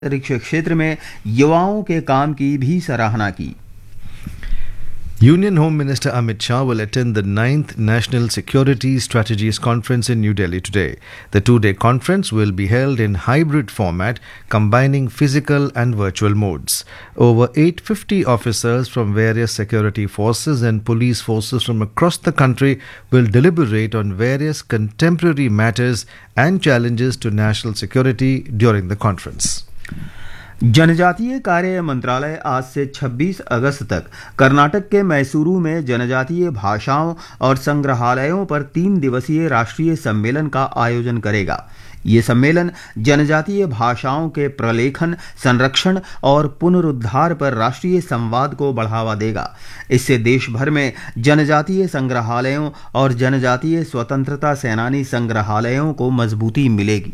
अंतरिक्ष क्षेत्र में युवाओं के काम की भी सराहना की। Union Home Minister Amit Shah will attend the 9th National Security Strategies Conference in New Delhi today. The two-day conference will be held in hybrid format, combining physical and virtual modes. Over 850 officers from various security forces and police forces from across the country will deliberate on various contemporary matters and challenges to national security during the conference. जनजातीय कार्य मंत्रालय आज से 26 अगस्त तक कर्नाटक के मैसूरू में जनजातीय भाषाओं और संग्रहालयों पर 3 दिवसीय राष्ट्रीय सम्मेलन का आयोजन करेगा। ये सम्मेलन जनजातीय भाषाओं के प्रलेखन, संरक्षण और पुनरुद्धार पर राष्ट्रीय संवाद को बढ़ावा देगा। इससे देश भर में जनजातीय संग्रहालयों और जनजातीय स्वतंत्रता सेनानी संग्रहालयों को मजबूती मिलेगी।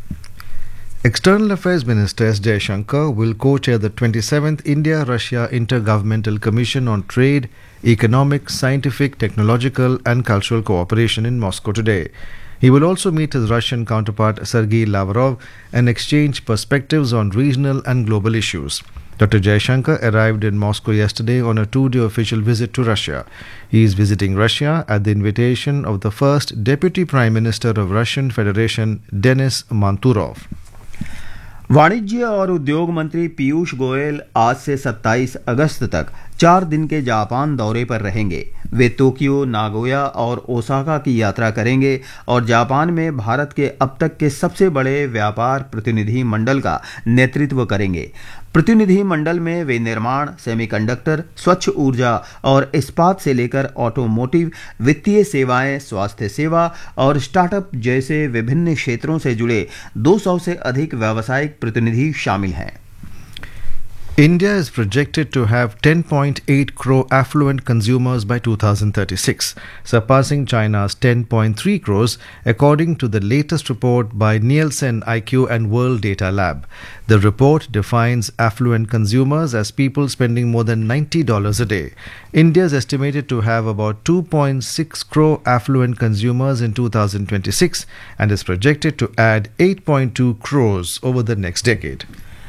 External Affairs Minister S. Jaishankar will co-chair the 27th India-Russia Intergovernmental Commission on Trade, Economic, Scientific, Technological and Cultural Cooperation in Moscow today. He will also meet his Russian counterpart Sergei Lavrov and exchange perspectives on regional and global issues. Dr. Jaishankar arrived in Moscow yesterday on a 2-day official visit to Russia. He is visiting Russia at the invitation of the first Deputy Prime Minister of Russian Federation, Denis Manturov. वाणिज्य और उद्योग मंत्री पीयूष गोयल आज से 27 अगस्त तक 4 दिन के Japan दौरे पर रहेंगे। वे टोक्यो, नागोया और ओसाका की यात्रा करेंगे और जापान में भारत के अब तक के सबसे बड़े व्यापार प्रतिनिधि मंडल का नेतृत्व करेंगे। प्रतिनिधि मंडल में वे निर्माण, सेमीकंडक्टर, स्वच्छ ऊर्जा और इस्पात से लेकर ऑटोमोटिव, वित्तीय सेवाएं, स्वास्थ्य सेवा और स्टार्टअप जैसे विभिन्न क्षेत्रों से जुड़े 200 से अधिक व्यावसायिक प्रतिनिधि शामिल हैं। India is projected to have 10.8 crore affluent consumers by 2036, surpassing China's 10.3 crores, according to the latest report by Nielsen IQ and World Data Lab. The report defines affluent consumers as people spending more than $90 a day. India is estimated to have about 2.6 crore affluent consumers in 2026 and is projected to add 8.2 crores over the next decade.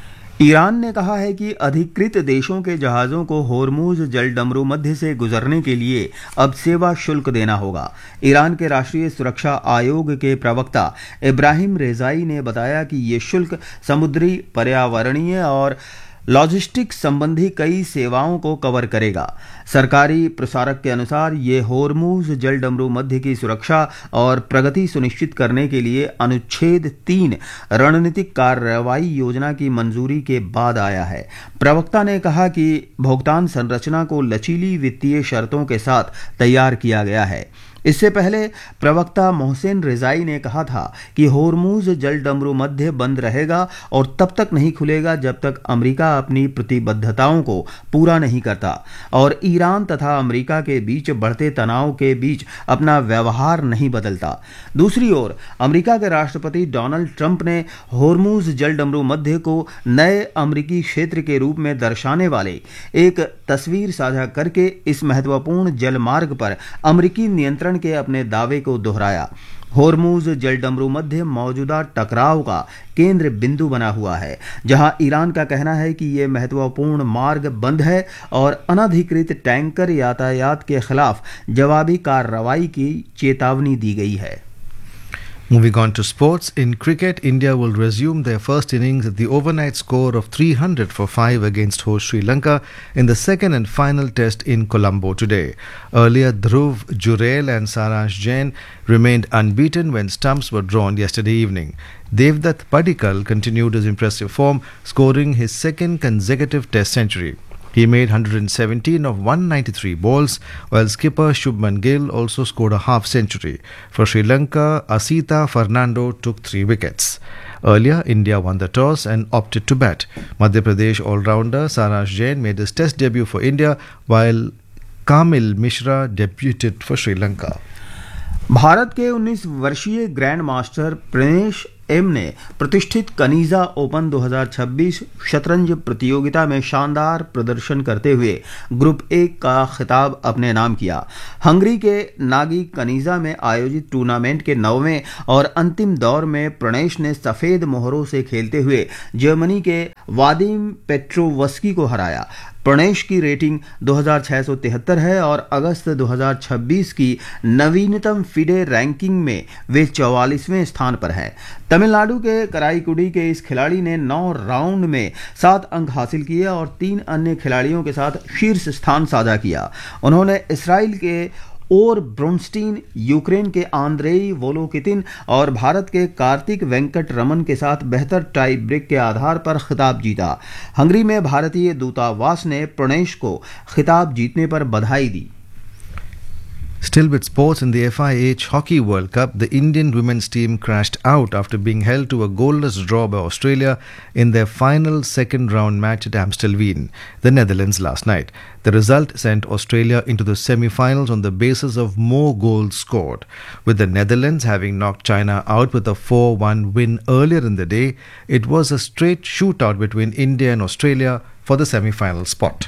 Iran ने कहा है कि अधिकृत देशों के जहाज़ों को होर्मुज जलडमरू मध्य से गुजरने के लिए अब सेवा शुल्क देना होगा। ईरान के राष्ट्रीय सुरक्षा आयोग के प्रवक्ता इब्राहिम रेजाई ने बताया कि ये शुल्क समुद्री, पर्यावरणीय और लॉजिस्टिक्स संबंधी कई सेवाओं को कवर करेगा। सरकारी प्रसारक के अनुसार ये होर्मुज जलडमरू मध्य की सुरक्षा और प्रगति सुनिश्चित करने के लिए अनुच्छेद 3 रणनीतिक कार्रवाई योजना की मंजूरी के बाद आया है। प्रवक्ता ने कहा कि भुगतान संरचना को लचीली वित्तीय शर्तों के साथ तैयार किया गया है। इससे पहले प्रवक्ता मोहसिन रिजाई ने कहा था कि होर्मुज जलडमरू मध्य बंद रहेगा और तब तक नहीं खुलेगा जब तक अमेरिका अपनी प्रतिबद्धताओं को पूरा नहीं करता और ईरान तथा अमेरिका के बीच बढ़ते तनाव के बीच अपना व्यवहार नहीं बदलता। दूसरी ओर अमेरिका के राष्ट्रपति डोनाल्ड ट्रंप ने होर्मुज जलडमरू मध्य को नए अमेरिकी क्षेत्र के रूप में दर्शाने वाले एक तस्वीर साझा करके इस महत्वपूर्ण जलमार्ग पर अमेरिकी नियंत्रण के अपने दावे को दोहराया। होर्मुज जलडमरू मध्य मौजूदा टकराव का केंद्र बिंदु बना हुआ है, जहां ईरान का कहना है कि यह महत्वपूर्ण मार्ग बंद है और अनधिकृत टैंकर यातायात के खिलाफ जवाबी कार्रवाई की चेतावनी दी गई है। Moving on to sports, in cricket, India will resume their first innings at the overnight score of 300 for 5 against host Sri Lanka in the second and final test in Colombo today. Earlier, Dhruv Jurel and Saransh Jain remained unbeaten when stumps were drawn yesterday evening. Devdutt Padikkal continued his impressive form, scoring his second consecutive test century. He made 117 of 193 balls, while skipper Shubman Gill also scored a half-century. For Sri Lanka, Asita Fernando took 3 wickets. Earlier, India won the toss and opted to bat. Madhya Pradesh all-rounder Saransh Jain made his test debut for India, while Kamil Mishra debuted for Sri Lanka. Bharat के 19 वर्षीय grand master Pranesh M ने प्रतिष्ठित कनीजा open 2026 शतरंज प्रतियोगिता में शानदार प्रदर्शन करते हुए ग्रुप ए का खिताब अपने नाम किया। हंगरी के नागी कनीजा में आयोजित टूर्नामेंट के 9वें और अंतिम दौर में प्रणेश ने सफेद मोहरों से खेलते हुए जर्मनी के वादिम पेट्रोवस्की को हराया। प्रणेश की रेटिंग 2673 है और अगस्त 2026 की नवीनतम फिडे रैंकिंग में वे 44वें स्थान पर हैं। तमिलनाडु के कराईकुडी के इस खिलाड़ी ने 9 राउंड में 7 अंक हासिल किए और 3 अन्य खिलाड़ियों के साथ शीर्ष स्थान साझा किया। उन्होंने इसराइल के और ब्रोनस्टीन, यूक्रेन के आंद्रेई वोलोकितिन और भारत के कार्तिक वेंकट रमन के साथ बेहतर टाई ब्रेक के आधार पर खिताब जीता। हंगरी में भारतीय दूतावास ने प्रणेश को खिताब जीतने पर बधाई दी। Still with sports, in the FIH Hockey World Cup, the Indian women's team crashed out after being held to a goalless draw by Australia in their final second-round match at Amstelveen, the Netherlands, last night. The result sent Australia into the semi-finals on the basis of more goals scored. With the Netherlands having knocked China out with a 4-1 win earlier in the day, it was a straight shootout between India and Australia for the semi-final spot.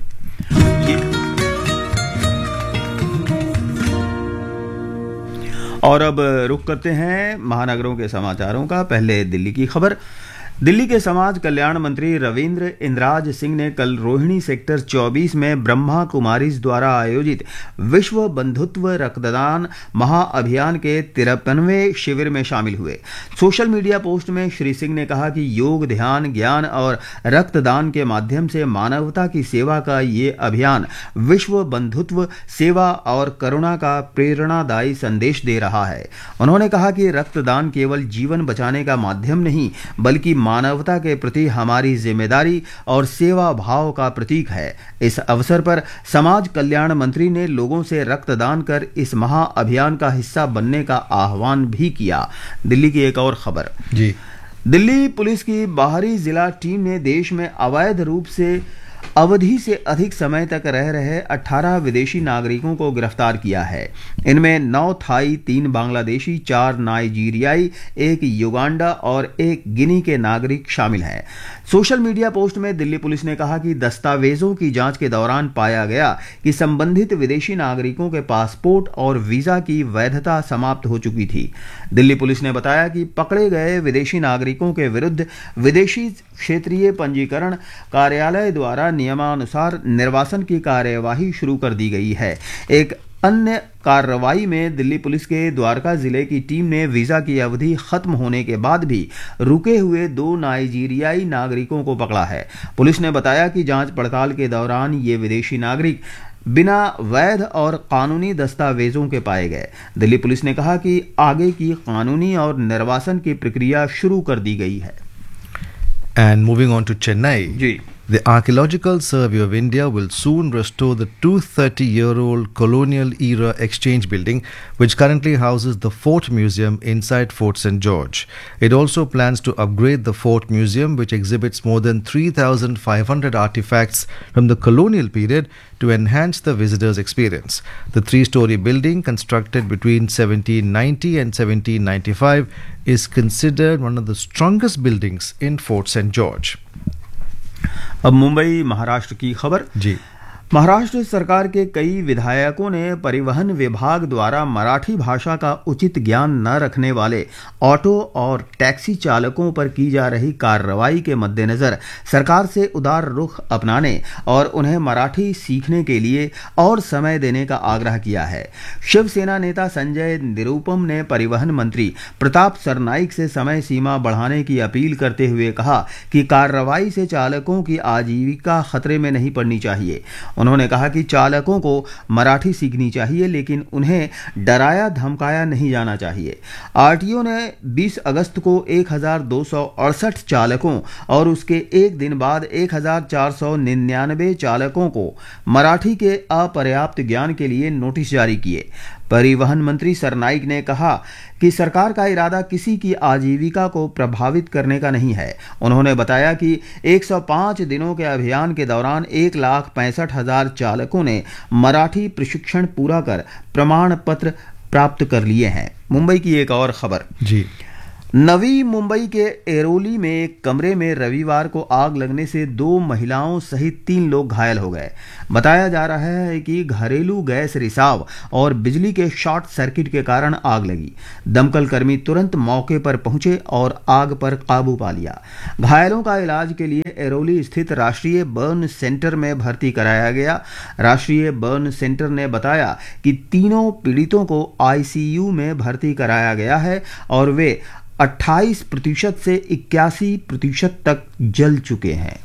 और अब रुक करते हैं महानगरों के समाचारों का। पहले दिल्ली की खबर। दिल्ली के समाज कल्याण मंत्री रविंद्र इंद्राज सिंह ने कल रोहिणी सेक्टर 24 में ब्रह्मा कुमारीज द्वारा आयोजित विश्व बंधुत्व रक्तदान महाअभियान के 53वें शिविर में शामिल हुए। सोशल मीडिया पोस्ट में श्री सिंह ने कहा कि योग, ध्यान, ज्ञान और रक्तदान के माध्यम से मानवता की सेवा का ये अभियान विश्व बंधुत्व, सेवा और करुणा का प्रेरणादायी संदेश दे रहा है। उन्होंने कहा कि रक्तदान केवल जीवन बचाने का माध्यम नहीं बल्कि मानवता के प्रति हमारी जिम्मेदारी और सेवा भाव का प्रतीक है। इस अवसर पर समाज कल्याण मंत्री ने लोगों से रक्तदान कर इस महाअभियान का हिस्सा बनने का आह्वान भी किया। दिल्ली की एक और खबर जी। दिल्ली पुलिस की बाहरी जिला टीम ने देश में अवैध रूप से अवधि से अधिक समय तक रह रहे 18 विदेशी नागरिकों को गिरफ्तार किया है। इनमें 9 थाई, 3 बांग्लादेशी, 4 नाइजीरियाई, 1 युगांडा और 1 गिनी के नागरिक शामिल हैं। सोशल मीडिया पोस्ट में दिल्ली पुलिस ने कहा कि दस्तावेजों की जांच के दौरान पाया गया कि संबंधित विदेशी नागरिकों के पासपोर्ट और वीजा की वैधता समाप्त हो चुकी थी। दिल्ली पुलिस ने बताया कि पकड़े गए विदेशी नागरिकों के विरुद्ध विदेशी क्षेत्रीय पंजीकरण कार्यालय द्वारा नियमानुसार निर्वासन की कार्यवाही शुरू कर दी गई है। एक अन्य कार्रवाई में दिल्ली पुलिस के द्वारका जिले की टीम ने वीजा की अवधि खत्म होने के बाद भी रुके हुए 2 नाइजीरियाई नागरिकों को पकड़ा है। पुलिस ने बताया कि जांच पड़ताल के दौरान ये विदेशी नागरिक बिना वैध और कानूनी दस्तावेजों के पाए गए। दिल्ली पुलिस ने कहा कि आगे की कानूनी और निर्वासन की प्रक्रिया शुरू कर दी गई है। And moving on to Chennai. Ji. The Archaeological Survey of India will soon restore the 230-year-old colonial-era exchange building, which currently houses the Fort Museum inside Fort St. George. It also plans to upgrade the Fort Museum, which exhibits more than 3,500 artifacts from the colonial period, to enhance the visitor's experience. The 3-story building, constructed between 1790 and 1795, is considered one of the strongest buildings in Fort St. George. अब मुंबई महाराष्ट्र की खबर जी। महाराष्ट्र सरकार के कई विधायकों ने परिवहन विभाग द्वारा मराठी भाषा का उचित ज्ञान न रखने वाले ऑटो और टैक्सी चालकों पर की जा रही कार्रवाई के मद्देनजर सरकार से उदार रुख अपनाने और उन्हें मराठी सीखने के लिए और समय देने का आग्रह किया है। शिवसेना नेता संजय निरुपम ने परिवहन मंत्री प्रताप सरनाइक से समय सीमा बढ़ाने की अपील करते हुए कहा कि कार्रवाई से चालकों की आजीविका खतरे में नहीं पड़नी चाहिए। उन्होंने कहा कि चालकों को मराठी सीखनी चाहिए, लेकिन उन्हें डराया धमकाया नहीं जाना चाहिए। आरटीओ ने 20 अगस्त को 1268 चालकों और उसके एक दिन बाद 1499 चालकों को मराठी के अपर्याप्त ज्ञान के लिए नोटिस जारी किए। परिवहन मंत्री सरनाइक ने कहा कि सरकार का इरादा किसी की आजीविका को प्रभावित करने का नहीं है। उन्होंने बताया कि 105 दिनों के अभियान के दौरान 1,65,000 चालकों ने मराठी प्रशिक्षण पूरा कर प्रमाण पत्र प्राप्त कर लिए हैं। मुंबई की एक और खबर जी। नवी मुंबई के एरोली में एक कमरे में रविवार को आग लगने से 2 महिलाओं सहित 3 लोग घायल हो गए। बताया जा रहा है कि घरेलू गैस रिसाव और बिजली के शॉर्ट सर्किट के कारण आग लगी। दमकल कर्मी तुरंत मौके पर पहुंचे और आग पर काबू पा लिया। घायलों का इलाज के लिए एरोली स्थित राष्ट्रीय बर्न सेंटर में भर्ती कराया गया। राष्ट्रीय बर्न सेंटर ने बताया कि तीनों पीड़ितों को आईसीयू में भर्ती कराया गया है और वे 28% से 81% तक जल चुके हैं।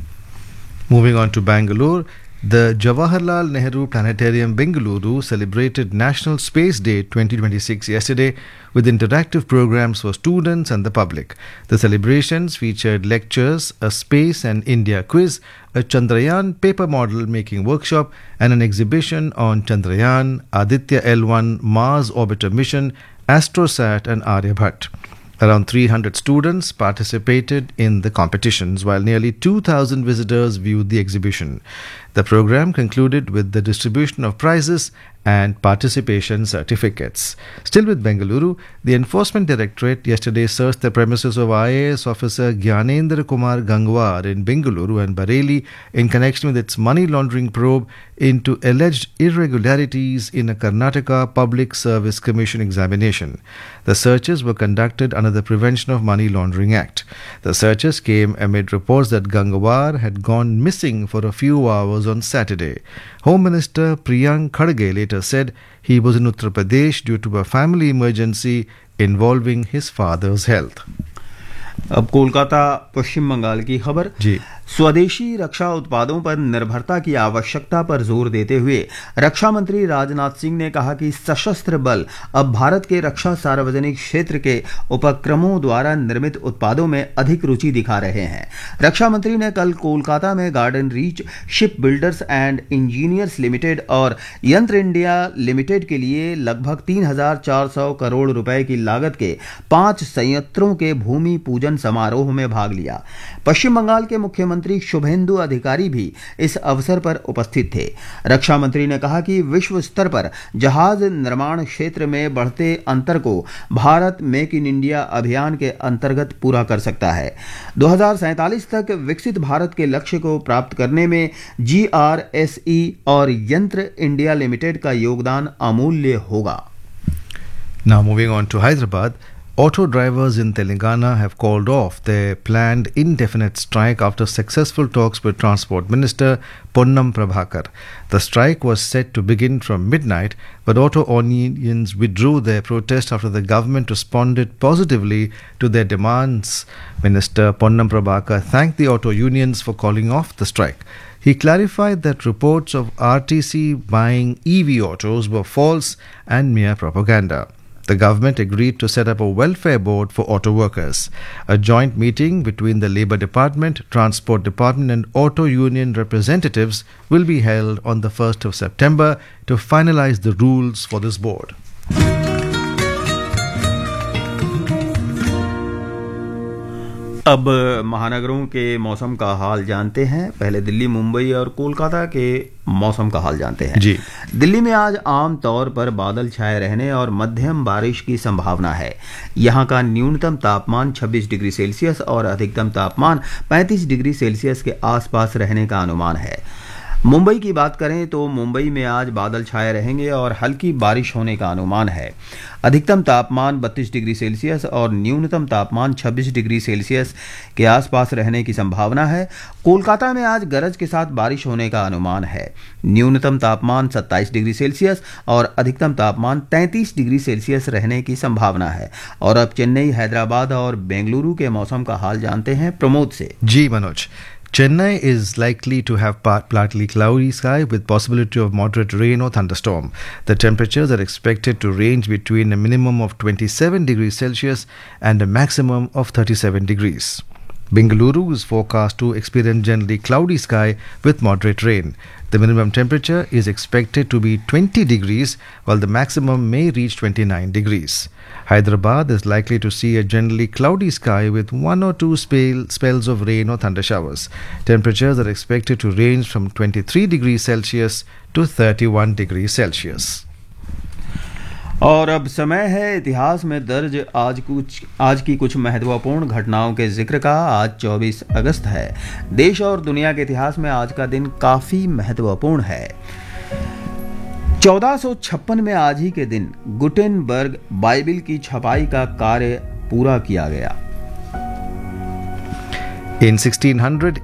Moving on to Bangalore, the Jawaharlal Nehru Planetarium Bengaluru celebrated National Space Day 2026 yesterday with interactive programs for students and the public. The celebrations featured lectures, a space and India quiz, a Chandrayaan paper model making workshop, and an exhibition on Chandrayaan, Aditya L1, Mars Orbiter Mission, AstroSat, and Aryabhat. Around 300 students participated in the competitions, while nearly 2,000 visitors viewed the exhibition. The program concluded with the distribution of prizes and participation certificates. Still with Bengaluru, the Enforcement Directorate yesterday searched the premises of IAS officer Gyanendra Kumar Gangwar in Bengaluru and Bareilly in connection with its money laundering probe into alleged irregularities in a Karnataka Public Service Commission examination. The searches were conducted under the Prevention of Money Laundering Act. The searches came amid reports that Gangwar had gone missing for a few hours on Saturday. Home Minister Priyank Kharge later said he was in Uttar Pradesh due to a family emergency involving his father's health. अब कोलकाता पश्चिम बंगाल की खबर जी। स्वदेशी रक्षा उत्पादों पर निर्भरता की आवश्यकता पर जोर देते हुए रक्षा मंत्री राजनाथ सिंह ने कहा कि सशस्त्र बल अब भारत के रक्षा सार्वजनिक क्षेत्र के उपक्रमों द्वारा निर्मित उत्पादों में अधिक रुचि दिखा रहे हैं। रक्षा मंत्री ने कल कोलकाता में garden reach ship builders and engineers limited और यंत्र इंडिया लिमिटेड के लिए लगभग 3,400 करोड़ रुपए की लागत के 5 संयंत्रों के भूमि पूजन समारोह में भाग लिया। पश्चिम बंगाल के मुख्यमंत्री शुभेंदु अधिकारी भी इस अवसर पर उपस्थित थे। रक्षा मंत्री ने कहा कि विश्व स्तर पर जहाज निर्माण क्षेत्र में बढ़ते अंतर को भारत मेक इन इंडिया अभियान के अंतर्गत पूरा कर सकता है। 2047 तक विकसित भारत के लक्ष्य को प्राप्त करने में GRSE और यंत्र इंडिया लिमिटेड का योगदान अमूल्य होगा। Now moving on to Hyderabad. Auto drivers in Telangana have called off their planned indefinite strike after successful talks with Transport Minister Ponnam Prabhakar. The strike was set to begin from midnight, but auto unions withdrew their protest after the government responded positively to their demands. Minister Ponnam Prabhakar thanked the auto unions for calling off the strike. He clarified that reports of RTC buying EV autos were false and mere propaganda. The government agreed to set up a welfare board for auto workers. A joint meeting between the Labour Department, Transport Department and auto union representatives will be held on the 1st of September to finalize the rules for this board. अब महानगरों के मौसम का हाल जानते हैं। पहले दिल्ली, मुंबई और कोलकाता के मौसम का हाल जानते हैं। जी। दिल्ली में आज आम तौर पर बादल छाए रहने और मध्यम बारिश की संभावना है। यहां का न्यूनतम तापमान 26 डिग्री सेल्सियस और अधिकतम तापमान 35 डिग्री सेल्सियस के आसपास रहने का अनुमान है। मुंबई की बात करें तो मुंबई में आज बादल छाए रहेंगे और हल्की बारिश होने का अनुमान है। अधिकतम तापमान 32 डिग्री सेल्सियस और न्यूनतम तापमान 26 डिग्री सेल्सियस के आसपास रहने की संभावना है। कोलकाता में आज गरज के साथ बारिश होने का अनुमान है। न्यूनतम तापमान 27 डिग्री सेल्सियस और अधिकतम तापमान 33 डिग्री सेल्सियस रहने की संभावना है। और अब चेन्नई, हैदराबाद और बेंगलुरु के मौसम का हाल जानते हैं प्रमोद से। जी Manoj. Chennai is likely to have partly cloudy sky with possibility of moderate rain or thunderstorm. The temperatures are expected to range between a minimum of 27 degrees Celsius and a maximum of 37 degrees. Bengaluru is forecast to experience generally cloudy sky with moderate rain. The minimum temperature is expected to be 20 degrees while the maximum may reach 29 degrees. Hyderabad is likely to see a generally cloudy sky with 1 or 2 spells of rain or thunder showers. Temperatures are expected to range from 23 degrees Celsius to 31 degrees Celsius. और अब समय है इतिहास में दर्ज आज की कुछ महत्वपूर्ण घटनाओं के जिक्र का। आज 24 अगस्त है। देश और दुनिया के इतिहास में आज का दिन काफी महत्वपूर्ण है। 1456 में आज ही के दिन गुटेनबर्ग बाइबिल की छपाई का कार्य पूरा किया गया। In 1600,